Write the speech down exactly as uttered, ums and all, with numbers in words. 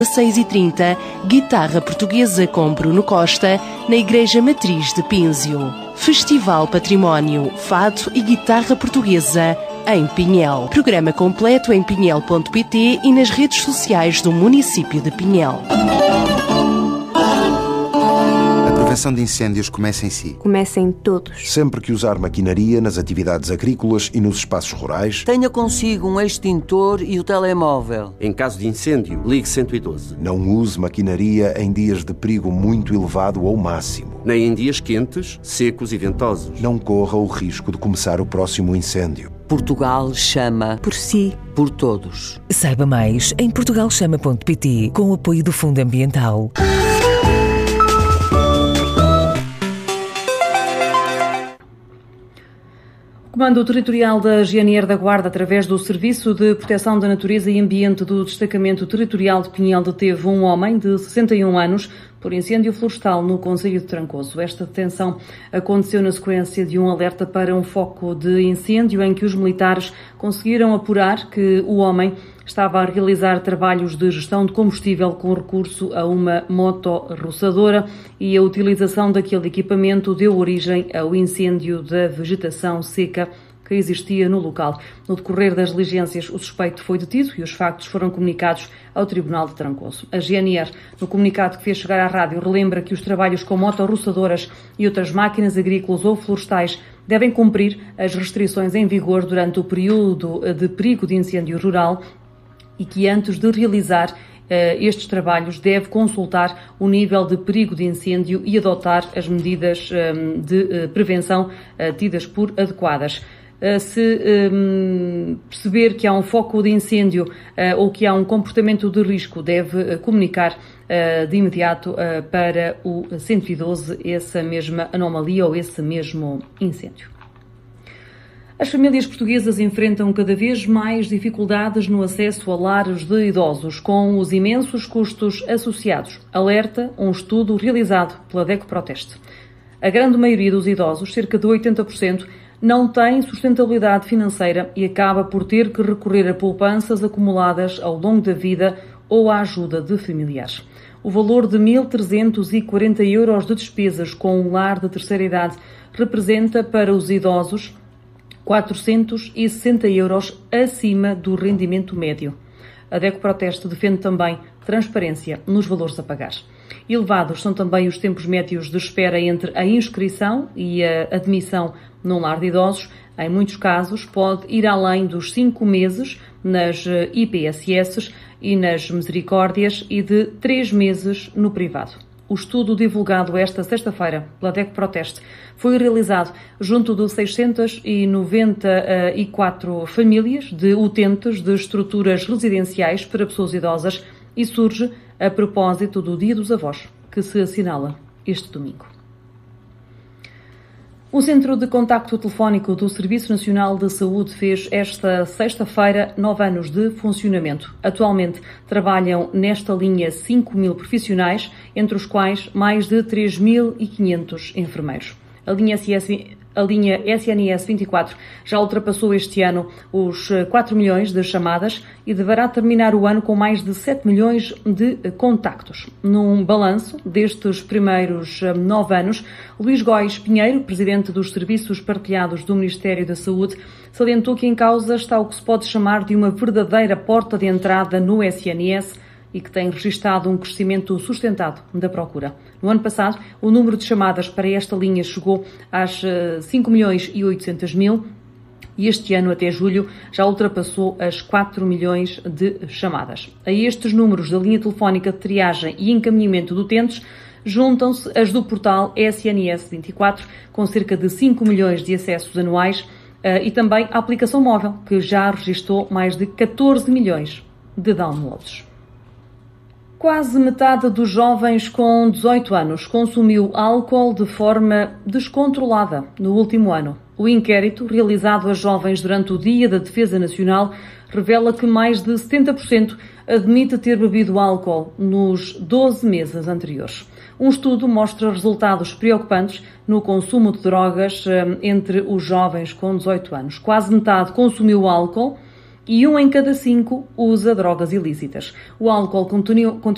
seis e trinta, Guitarra Portuguesa com Bruno Costa, na Igreja Matriz de Pínzio. Festival Património, Fado e Guitarra Portuguesa, em Pinhel. Programa completo em pinhel ponto pt e nas redes sociais do município de Pinhel. A prevenção de incêndios começa em si. Começa em todos. Sempre que usar maquinaria nas atividades agrícolas e nos espaços rurais, tenha consigo um extintor e o telemóvel. Em caso de incêndio, ligue cento e doze. não use maquinaria em dias de perigo muito elevado ou máximo. Nem em dias quentes, secos e ventosos. Não corra o risco de começar o próximo incêndio. Portugal chama Por si. por todos. Saiba mais em portugal chama ponto pt com o apoio do Fundo Ambiental. O Comando Territorial da G N R da Guarda, através do Serviço de Proteção da Natureza e Ambiente do Destacamento Territorial de Pinhel, deteve um homem de sessenta e um anos por incêndio florestal no concelho de Trancoso. Esta detenção aconteceu na sequência de um alerta para um foco de incêndio em que os militares conseguiram apurar que o homem estava a realizar trabalhos de gestão de combustível com recurso a uma motorroçadora e a utilização daquele equipamento deu origem ao incêndio da vegetação seca que existia no local. No decorrer das diligências, o suspeito foi detido e os factos foram comunicados ao Tribunal de Trancoso. A G N R, no comunicado que fez chegar à rádio, relembra que os trabalhos com motorroçadoras e outras máquinas agrícolas ou florestais devem cumprir as restrições em vigor durante o período de perigo de incêndio rural e que antes de realizar uh, estes trabalhos deve consultar o nível de perigo de incêndio e adotar as medidas um, de uh, prevenção uh, tidas por adequadas. Uh, se um, perceber que há um foco de incêndio uh, ou que há um comportamento de risco, deve uh, comunicar uh, de imediato uh, para o cento e doze essa mesma anomalia ou esse mesmo incêndio. As famílias portuguesas enfrentam cada vez mais dificuldades no acesso a lares de idosos, com os imensos custos associados. Alerta um estudo realizado pela DECO Proteste. A grande maioria dos idosos, cerca de oitenta por cento, não tem sustentabilidade financeira e acaba por ter que recorrer a poupanças acumuladas ao longo da vida ou à ajuda de familiares. O valor de mil trezentos e quarenta euros de despesas com um lar de terceira idade representa para os idosos quatrocentos e sessenta euros acima do rendimento médio. A DECO Proteste defende também transparência nos valores a pagar. Elevados são também os tempos médios de espera entre a inscrição e a admissão num lar de idosos. Em muitos casos, pode ir além dos cinco meses nas I P S S e nas misericórdias e de três meses no privado. O estudo divulgado esta sexta-feira pela DECO Proteste foi realizado junto de seiscentas e noventa e quatro famílias de utentes de estruturas residenciais para pessoas idosas e surge a propósito do Dia dos Avós, que se assinala este domingo. O Centro de Contacto Telefónico do Serviço Nacional de Saúde fez esta sexta-feira nove anos de funcionamento. Atualmente trabalham nesta linha cinco mil profissionais, entre os quais mais de três mil e quinhentos enfermeiros. A linha S S, a linha S N S vinte e quatro já ultrapassou este ano os quatro milhões de chamadas e deverá terminar o ano com mais de sete milhões de contactos. Num balanço destes primeiros nove anos, Luís Góis Pinheiro, presidente dos Serviços Partilhados do Ministério da Saúde, salientou que em causa está o que se pode chamar de uma verdadeira porta de entrada no S N S e que tem registado um crescimento sustentado da procura. No ano passado, o número de chamadas para esta linha chegou às cinco milhões e oitocentos mil e este ano, até julho, já ultrapassou as quatro milhões de chamadas. A estes números da linha telefónica de triagem e encaminhamento de utentes juntam-se as do portal S N S vinte e quatro, com cerca de cinco milhões de acessos anuais, e também a aplicação móvel, que já registrou mais de catorze milhões de downloads. Quase metade dos jovens com dezoito anos consumiu álcool de forma descontrolada no último ano. O inquérito, realizado a jovens durante o Dia da Defesa Nacional, revela que mais de setenta por cento admite ter bebido álcool nos doze meses anteriores. Um estudo mostra resultados preocupantes no consumo de drogas entre os jovens com dezoito anos. Quase metade consumiu álcool e um em cada cinco usa drogas ilícitas. O álcool continua